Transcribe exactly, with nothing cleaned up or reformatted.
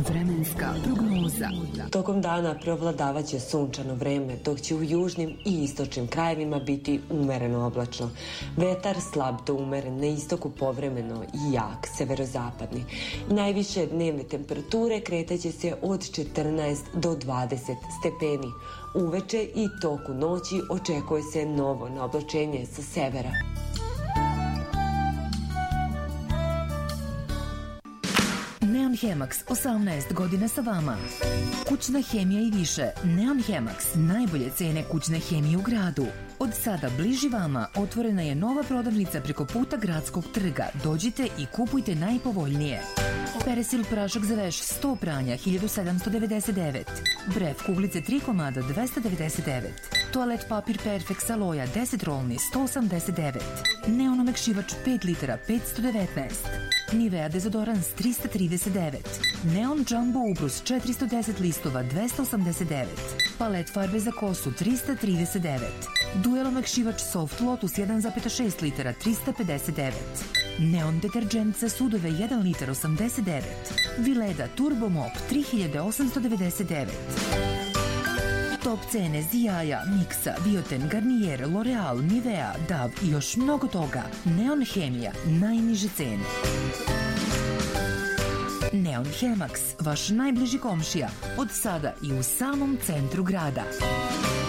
Vremenska prognoza. Tokom dana preovladavaće sunčano vreme, dok će u južnim i istočnim krajevima biti umereno oblačno. Vetar slab do umeren, na istoku povremeno i jak, severozapadni. Najviše dnevne temperature kretaće se od četrnaest do dvadeset stepeni. Uveče i toku noći očekuje se novo naoblačenje sa severa. Neon Hemax, osamnaest godina sa vama. Kućna hemija i više. Neon Hemax, najbolje cene kućne hemije u gradu. Od sada bliži vama otvorena je nova prodavnica preko puta Gradskog trga. Dođite i kupujte najpovoljnije. Peresil prašak za veš sto pranja hiljadu sedamsto devedeset devet. Bref kuglice tri komada dvesta devedeset devet. Toalet papir Perfect Aloja deset rolni sto osamdeset devet. Neon omekšivač pet litara petsto devetnaest. Nivea dezodorans trista trideset devet. Neon Jumbo ubrus četiristo deset listova dvesta osamdeset devet. Palet farbe za kosu trista trideset devet. Duel omekšivač Soft Lotus jedan zarez šest litara trista pedeset devet. Neon deterđent za sudove jedan litar osamdeset devet. Vileda Turbo Mop tri hiljade osamsto devedeset devet. Top cene Zijaja, Miksa, Bioten, Garnier, L'Oreal, Nivea, Dav i još mnogo toga. Neon Hemija, najniže cene. Neon Hemax, vaš najbliži komšija, od sada i u samom centru grada.